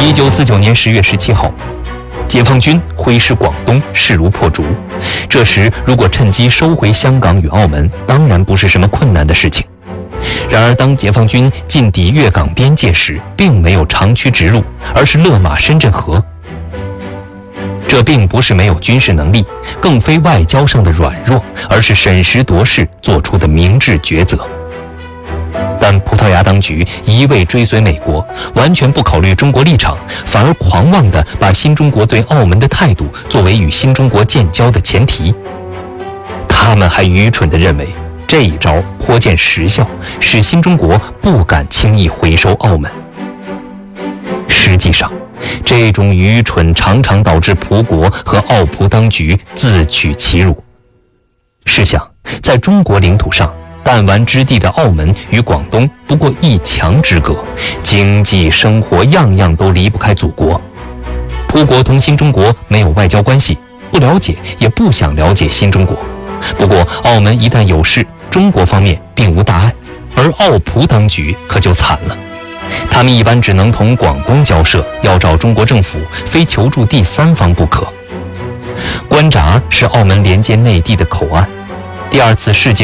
1949年10月17号，解放军挥师广东，势如破竹。这时，如果趁机收回香港与澳门，当然不是什么困难的事情。然而，当解放军进抵粤港边界时，并没有长驱直入，而是勒马深圳河。这并不是没有军事能力，更非外交上的软弱，而是审时度势做出的明智抉择。但葡萄牙当局一味追随美国，完全不考虑中国立场，反而狂妄地把新中国对澳门的态度作为与新中国建交的前提。他们还愚蠢地认为这一招颇见实效，使新中国不敢轻易回收澳门。实际上，这种愚蠢常常导致葡国和澳葡当局自取其辱。试想，在中国领土上，弹丸之地的澳门与广东不过一墙之隔，经济生活样样都离不开祖国。葡国同新中国没有外交关系，不了解也不想了解新中国。不过澳门一旦有事，中国方面并无大碍，而澳葡当局可就惨了。他们一般只能同广东交涉，要找中国政府，非求助第三方不可。关闸是澳门连接内地的口岸。第二次世界